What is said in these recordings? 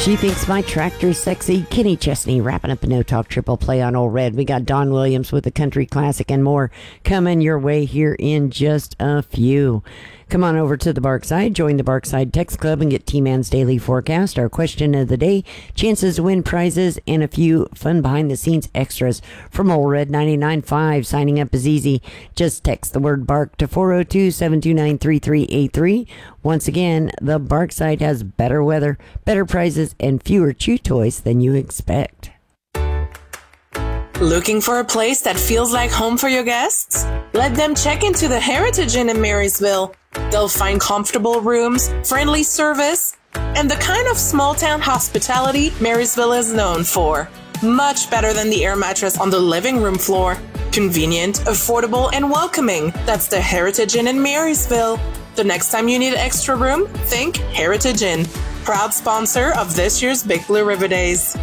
She thinks my tractor's sexy. Kenny Chesney wrapping up a No Talk Triple Play on Old Red. We got Don Williams with the country classic and more coming your way here in just a few. Come on over to the Barkside, join the Barkside Text Club and get T-Man's Daily Forecast, our question of the day, chances to win prizes, and a few fun behind-the-scenes extras from Old Red 99.5. Signing up is easy. Just text the word BARK to 402-729-3383. Once again, the Barkside has better weather, better prizes, and fewer chew toys than you expect. Looking for a place that feels like home for your guests? Let them check into the Heritage Inn in Marysville. They'll find comfortable rooms, friendly service, and the kind of small-town hospitality Marysville is known for. Much better than the air mattress on the living room floor. Convenient, affordable, and welcoming. That's the Heritage Inn in Marysville. The next time you need extra room, think Heritage Inn. Proud sponsor of this year's Big Blue River Days.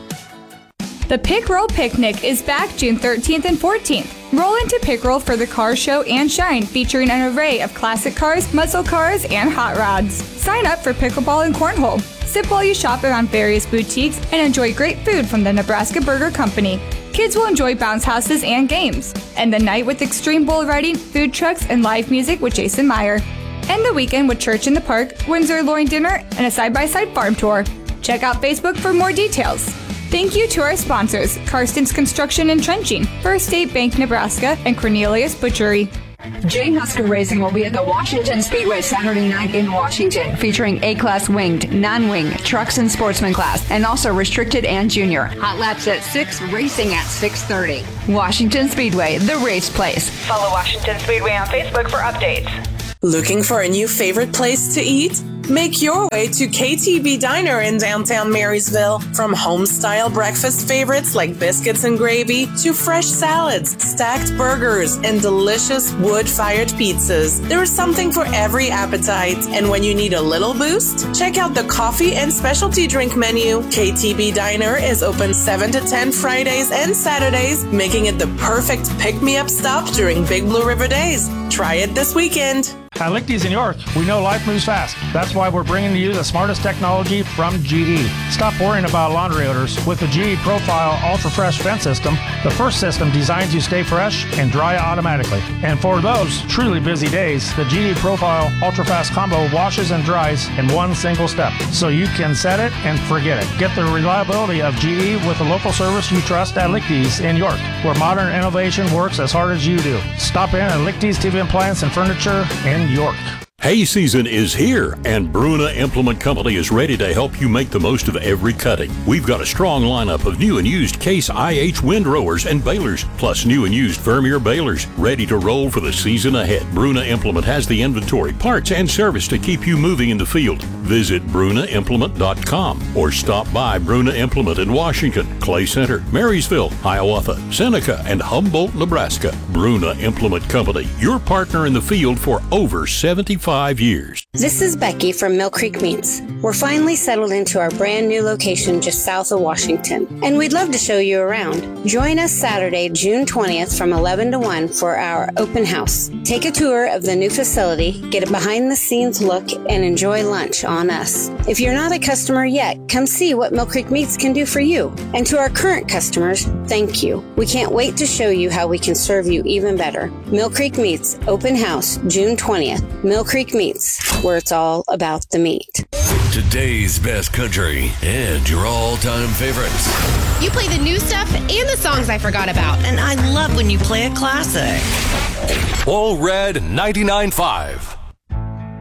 The Pickroll Picnic is back June 13th and 14th. Roll into Pickroll for the car show and shine, featuring an array of classic cars, muscle cars, and hot rods. Sign up for pickleball and cornhole. Sip while you shop around various boutiques and enjoy great food from the Nebraska Burger Company. Kids will enjoy bounce houses and games. End the night with extreme bull riding, food trucks, and live music with Jason Meyer. End the weekend with church in the park, Windsor loin dinner, and a side-by-side farm tour. Check out Facebook for more details. Thank you to our sponsors, Karsten's Construction and Trenching, First State Bank Nebraska, and Cornelius Butchery. J. Husker Racing will be at the Washington Speedway Saturday night in Washington, featuring A-Class winged, non-wing, trucks and sportsman class, and also restricted and junior. Hot laps at 6, racing at 6:30. Washington Speedway, the race place. Follow Washington Speedway on Facebook for updates. Looking for a new favorite place to eat? Make your way to KTB Diner in downtown Marysville. From home-style breakfast favorites like biscuits and gravy to fresh salads, stacked burgers, and delicious wood-fired pizzas, there is something for every appetite. And when you need a little boost, check out the coffee and specialty drink menu. KTB Diner is open 7 to 10 Fridays and Saturdays, making it the perfect pick-me-up stop during Big Blue River Days. Try it this weekend. At Lichty's in York, we know life moves fast. That's why we're bringing you the smartest technology from GE. Stop worrying about laundry odors. With the GE Profile Ultra Fresh Vent System, the first system designs you stay fresh and dry automatically. And for those truly busy days, the GE Profile Ultra Fast Combo washes and dries in one single step. So you can set it and forget it. Get the reliability of GE with the local service you trust at Lichty's in York, where modern innovation works as hard as you do. Stop in at Lichty's TV Appliance and Furniture in York. Hay season is here, and Bruna Implement Company is ready to help you make the most of every cutting. We've got a strong lineup of new and used Case IH windrowers and balers, plus new and used Vermeer balers, ready to roll for the season ahead. Bruna Implement has the inventory, parts, and service to keep you moving in the field. Visit brunaimplement.com or stop by Bruna Implement in Washington, Clay Center, Marysville, Hiawatha, Seneca, and Humboldt, Nebraska. Bruna Implement Company, your partner in the field for over 75 years. This is Becky from Mill Creek Meats. We're finally settled into our brand new location just south of Washington, and we'd love to show you around. Join us Saturday, June 20th from 11 to 1 for our open house. Take a tour of the new facility, get a behind-the-scenes look, and enjoy lunch on us. If you're not a customer yet, come see what Mill Creek Meats can do for you. And to our current customers, thank you. We can't wait to show you how we can serve you even better. Mill Creek Meats, open house, June 20th. Mill Creek Meats, where it's all about the meat. Today's best country and your all-time favorites. You play the new stuff and the songs I forgot about, and I love when you play a classic. All Red 99.5.